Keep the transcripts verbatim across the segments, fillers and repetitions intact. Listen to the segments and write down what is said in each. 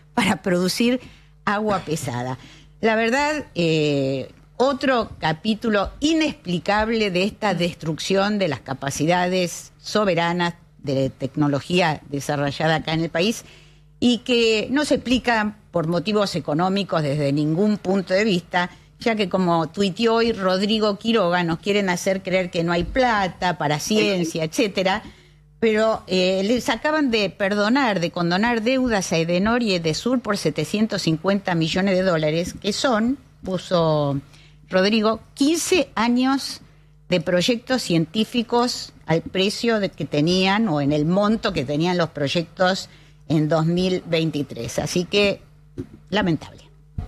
para producir agua pesada. La verdad, eh, otro capítulo inexplicable de esta destrucción de las capacidades soberanas de tecnología desarrollada acá en el país y que no se explica por motivos económicos desde ningún punto de vista, ya que como tuiteó hoy Rodrigo Quiroga, nos quieren hacer creer que no hay plata para ciencia, etcétera, pero eh, les acaban de perdonar, de condonar deudas a Edenor y Edesur por setecientos cincuenta millones de dólares, que son, puso Rodrigo, quince años de proyectos científicos al precio de que tenían o en el monto que tenían los proyectos en dos mil veintitrés. Así que, lamentable.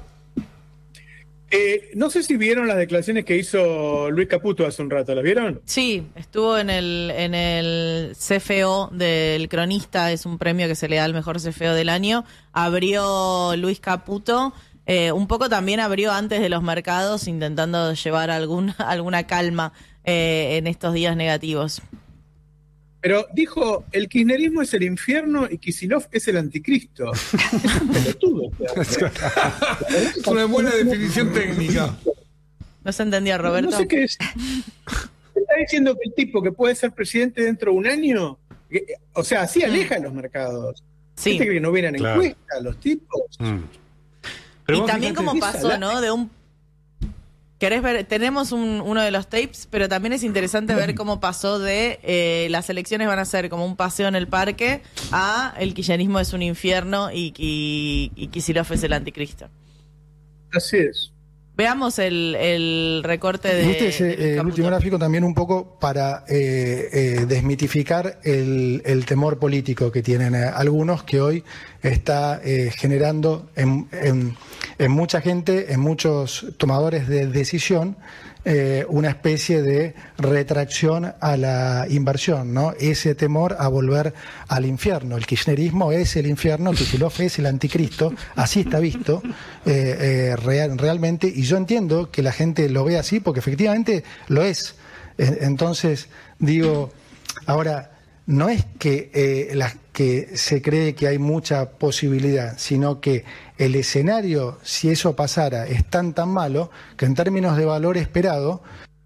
Eh, no sé si vieron las declaraciones que hizo Luis Caputo hace un rato, ¿las vieron? Sí, estuvo en el, en el C F O del Cronista, es un premio que se le da al mejor C F O del año. Abrió Luis Caputo, eh, un poco también abrió antes de los mercados, intentando llevar alguna, alguna calma eh, en estos días negativos. Pero dijo, el kirchnerismo es el infierno y Kicillof es el anticristo. Es un pelotudo. Es una buena definición técnica. ¿No se entendía, Roberto? No sé qué es. ¿Está diciendo que el tipo que puede ser presidente dentro de un año? Que, o sea, así aleja los mercados. Sí. ¿Viste que no vienen Claro. encuestas los tipos? Mm. Y vos también fíjate, como pasó, ¿no? De un... ¿Querés ver? Tenemos un, uno de los tapes, pero también es interesante ver cómo pasó de eh, las elecciones van a ser como un paseo en el parque a el kirchnerismo es un infierno y, y, y Kicillof es el anticristo. Así es. Veamos el, el recorte de... Viste ese, de eh, el último gráfico también un poco para eh, eh, desmitificar el, el temor político que tienen eh, algunos, que hoy está eh, generando en, en, en mucha gente, en muchos tomadores de decisión, eh, una especie de retracción a la inversión, ¿no? Ese temor a volver al infierno. El kirchnerismo es el infierno, Kicillof es el anticristo, así está visto eh, eh, real, realmente, y yo entiendo que la gente lo ve así porque efectivamente lo es. Eh, entonces, digo, ahora, no es que, eh, la, que se cree que hay mucha posibilidad, sino que el escenario, si eso pasara, es tan tan malo que en términos de valor esperado...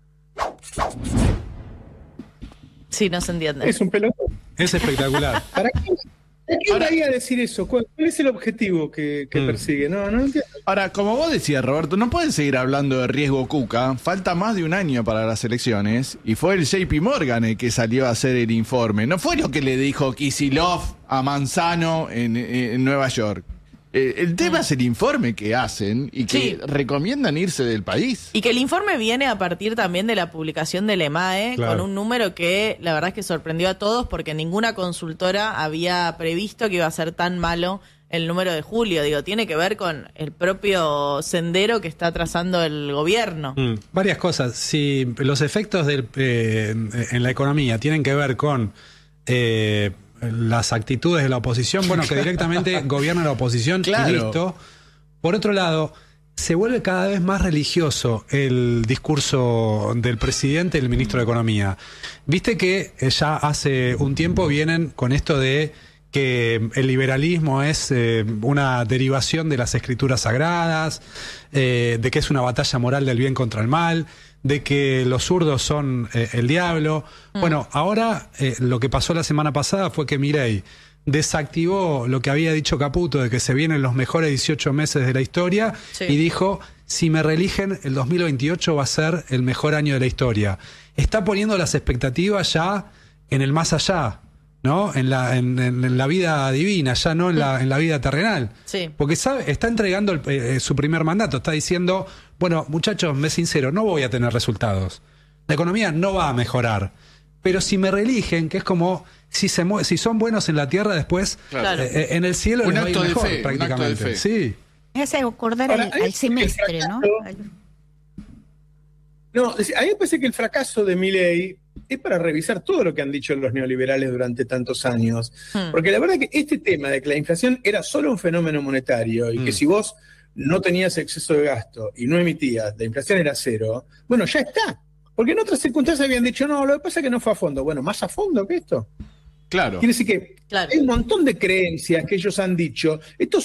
Sí, no se entiende. Es un pelotudo. Es espectacular. ¿Para qué? ¿Para qué va a ir a decir eso? ¿Cuál, cuál es el objetivo que, que Mm. persigue? No, no entiendo. Ahora, como vos decías, Roberto, no pueden seguir hablando de riesgo Cuca. Falta más de un año para las elecciones y fue el J P Morgan el que salió a hacer el informe. No fue lo que le dijo Kicillof a Manzano en, en Nueva York. Eh, el tema mm. es el informe que hacen y que sí. recomiendan irse del país. Y que el informe viene a partir también de la publicación del EMAE, claro. con un número que la verdad es que sorprendió a todos porque ninguna consultora había previsto que iba a ser tan malo el número de julio. Digo, tiene que ver con el propio sendero que está trazando el gobierno. Mm. Varias cosas. Si los efectos del, eh, en la economía tienen que ver con... Eh, las actitudes de la oposición, bueno, que directamente gobierna la oposición claro. y listo. Por otro lado, se vuelve cada vez más religioso el discurso del presidente y el ministro de Economía. Viste que ya hace un tiempo vienen con esto de que el liberalismo es eh, una derivación de las escrituras sagradas, eh, de que es una batalla moral del bien contra el mal, de que los zurdos son eh, el diablo. Mm. Bueno, ahora eh, lo que pasó la semana pasada fue que Milei desactivó lo que había dicho Caputo de que se vienen los mejores dieciocho meses de la historia sí. y dijo, si me reeligen, el dos mil veintiocho va a ser el mejor año de la historia. Está poniendo las expectativas ya en el más allá, ¿no? En la, en, en la vida divina, ya no en la, en la vida terrenal. Sí. Porque sabe, está entregando el, eh, su primer mandato, está diciendo, bueno, muchachos, me sincero, no voy a tener resultados. La economía no va a mejorar. Pero si me reeligen, que es como si se mue si son buenos en la tierra, después claro. eh, en el cielo un les va a ir acto mejor, de fe, prácticamente. un acto de fe. Sí. Me hace acordar Ahora, al, al semestre, ¿no? No, a mí me parece que el fracaso de Milei es para revisar todo lo que han dicho los neoliberales durante tantos años. Hmm. Porque la verdad que este tema de que la inflación era solo un fenómeno monetario y hmm. que si vos no tenías exceso de gasto y no emitías, la inflación era cero, bueno, ya está. Porque en otras circunstancias habían dicho, no, lo que pasa es que no fue a fondo. Bueno, más a fondo que esto. Claro. Quiere decir que claro. hay un montón de creencias que ellos han dicho. Esto